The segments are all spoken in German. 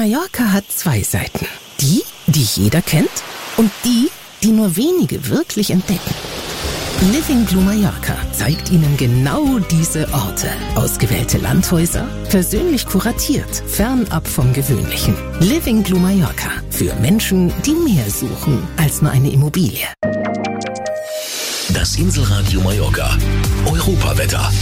Mallorca hat zwei Seiten. Die jeder kennt und die nur wenige wirklich entdecken. Living Blue Mallorca zeigt Ihnen genau diese Orte. Ausgewählte Landhäuser, persönlich kuratiert, fernab vom Gewöhnlichen. Living Blue Mallorca für Menschen, die mehr suchen als nur eine Immobilie. Das Inselradio Mallorca. Europawetter.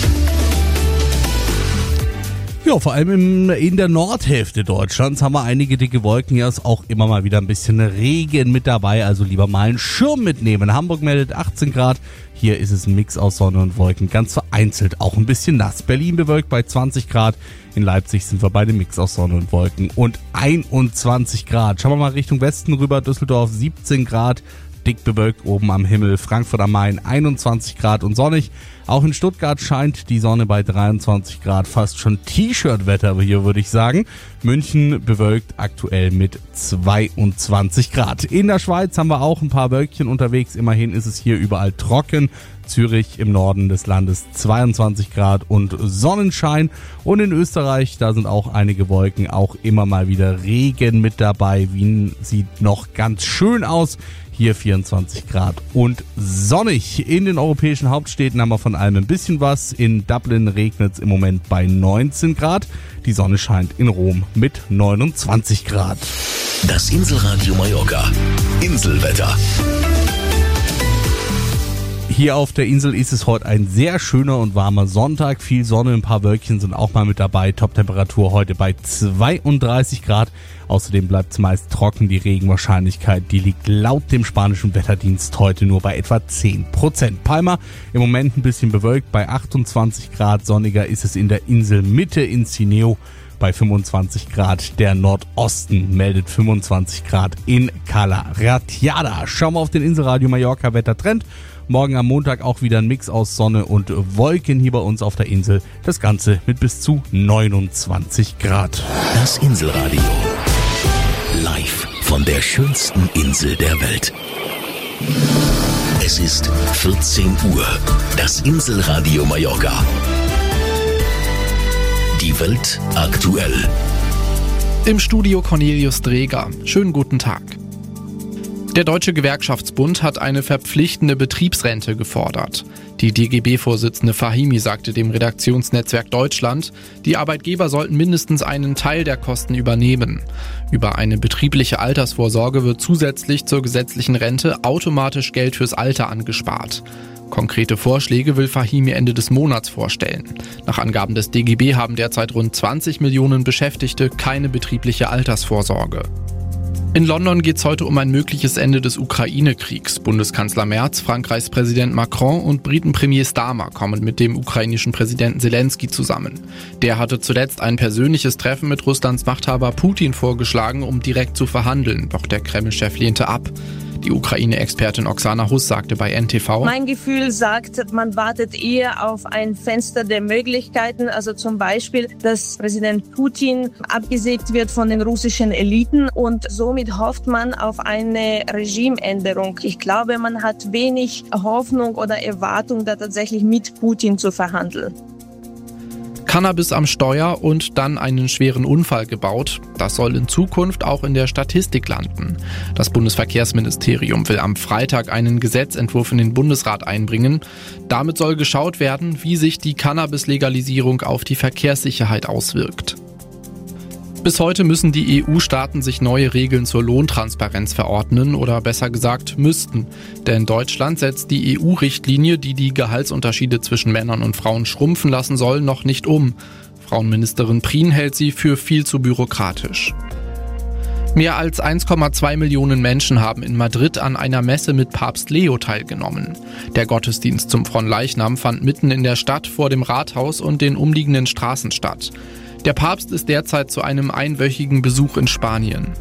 Ja, vor allem in der Nordhälfte Deutschlands haben wir einige dicke Wolken. Hier ist auch immer mal wieder ein bisschen Regen mit dabei, also lieber mal einen Schirm mitnehmen. Hamburg meldet 18 Grad. Hier ist es ein Mix aus Sonne und Wolken, ganz vereinzelt auch ein bisschen nass. Berlin bewölkt bei 20 Grad. In Leipzig sind wir bei dem Mix aus Sonne und Wolken und 21 Grad. Schauen wir mal Richtung Westen rüber. Düsseldorf 17 Grad. Dick bewölkt oben am Himmel. Frankfurt am Main 21 Grad und sonnig. Auch in Stuttgart scheint die Sonne bei 23 Grad. Fast schon T-Shirt-Wetter hier, würde ich sagen. München bewölkt aktuell mit 22 Grad. In der Schweiz haben wir auch ein paar Wölkchen unterwegs. Immerhin ist es hier überall trocken. Zürich im Norden des Landes 22 Grad und Sonnenschein. Und in Österreich, da sind auch einige Wolken, auch immer mal wieder Regen mit dabei. Wien sieht noch ganz schön aus. Hier 24 Grad und sonnig. In den europäischen Hauptstädten haben wir von allem ein bisschen was. In Dublin regnet es im Moment bei 19 Grad. Die Sonne scheint in Rom mit 29 Grad. Das Inselradio Mallorca. Inselwetter. Hier auf der Insel ist es heute ein sehr schöner und warmer Sonntag. Viel Sonne, ein paar Wölkchen sind auch mal mit dabei. Toptemperatur heute bei 32 Grad. Außerdem bleibt es meist trocken. Die Regenwahrscheinlichkeit, die liegt laut dem spanischen Wetterdienst heute nur bei etwa 10%. Palma im Moment ein bisschen bewölkt bei 28 Grad. Sonniger ist es in der Inselmitte in Cineo bei 25 Grad. Der Nordosten meldet 25 Grad in Cala Ratjada. Schauen wir auf den Inselradio Mallorca Wettertrend. Morgen am Montag auch wieder ein Mix aus Sonne und Wolken hier bei uns auf der Insel. Das Ganze mit bis zu 29 Grad. Das Inselradio. Live von der schönsten Insel der Welt. Es ist 14 Uhr. Das Inselradio Mallorca. Die Welt aktuell. Im Studio Cornelius Dreger. Schönen guten Tag. Der Deutsche Gewerkschaftsbund hat eine verpflichtende Betriebsrente gefordert. Die DGB-Vorsitzende Fahimi sagte dem Redaktionsnetzwerk Deutschland, die Arbeitgeber sollten mindestens einen Teil der Kosten übernehmen. Über eine betriebliche Altersvorsorge wird zusätzlich zur gesetzlichen Rente automatisch Geld fürs Alter angespart. Konkrete Vorschläge will Fahimi Ende des Monats vorstellen. Nach Angaben des DGB haben derzeit rund 20 Millionen Beschäftigte keine betriebliche Altersvorsorge. In London geht es heute um ein mögliches Ende des Ukraine-Kriegs. Bundeskanzler Merz, Frankreichs Präsident Macron und Briten-Premier Starmer kommen mit dem ukrainischen Präsidenten Zelensky zusammen. Der hatte zuletzt ein persönliches Treffen mit Russlands Machthaber Putin vorgeschlagen, um direkt zu verhandeln. Doch der Kreml-Chef lehnte ab. Die Ukraine-Expertin Oksana Huss sagte bei NTV: Mein Gefühl sagt, man wartet eher auf ein Fenster der Möglichkeiten. Also zum Beispiel, dass Präsident Putin abgesägt wird von den russischen Eliten und somit hofft man auf eine Regimeänderung. Ich glaube, man hat wenig Hoffnung oder Erwartung, da tatsächlich mit Putin zu verhandeln. Cannabis am Steuer und dann einen schweren Unfall gebaut. Das soll in Zukunft auch in der Statistik landen. Das Bundesverkehrsministerium will am Freitag einen Gesetzentwurf in den Bundesrat einbringen. Damit soll geschaut werden, wie sich die Cannabis-Legalisierung auf die Verkehrssicherheit auswirkt. Bis heute müssen die EU-Staaten sich neue Regeln zur Lohntransparenz verordnen oder besser gesagt müssten. Denn Deutschland setzt die EU-Richtlinie, die die Gehaltsunterschiede zwischen Männern und Frauen schrumpfen lassen soll, noch nicht um. Frauenministerin Prien hält sie für viel zu bürokratisch. Mehr als 1,2 Millionen Menschen haben in Madrid an einer Messe mit Papst Leo teilgenommen. Der Gottesdienst zum Fronleichnam fand mitten in der Stadt vor dem Rathaus und den umliegenden Straßen statt. Der Papst ist derzeit zu einem einwöchigen Besuch in Spanien.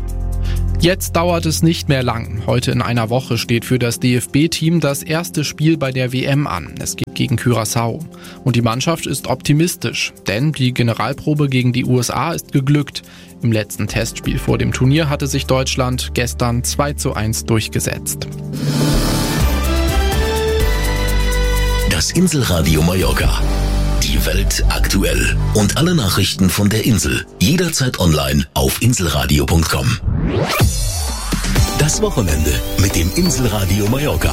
Jetzt dauert es nicht mehr lang. Heute in einer Woche steht für das DFB-Team das erste Spiel bei der WM an. Es geht gegen Curaçao. Und die Mannschaft ist optimistisch, denn die Generalprobe gegen die USA ist geglückt. Im letzten Testspiel vor dem Turnier hatte sich Deutschland gestern 2:1 durchgesetzt. Das Inselradio Mallorca. Die Welt aktuell. Und alle Nachrichten von der Insel jederzeit online auf inselradio.com. Das Wochenende mit dem Inselradio Mallorca.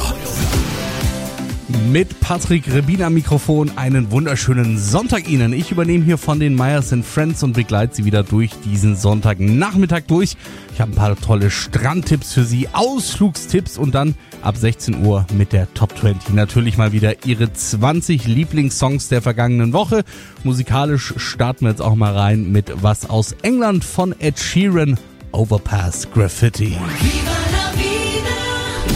Mit Patrick Rebin am Mikrofon einen wunderschönen Sonntag Ihnen. Ich übernehme hier von den Myers & Friends und begleite Sie wieder durch diesen Sonntagnachmittag durch. Ich habe ein paar tolle Strandtipps für Sie, Ausflugstipps und dann ab 16 Uhr mit der Top 20 natürlich mal wieder Ihre 20 Lieblingssongs der vergangenen Woche. Musikalisch starten wir jetzt auch mal rein mit was aus England von Ed Sheeran, Overpass Graffiti. Viva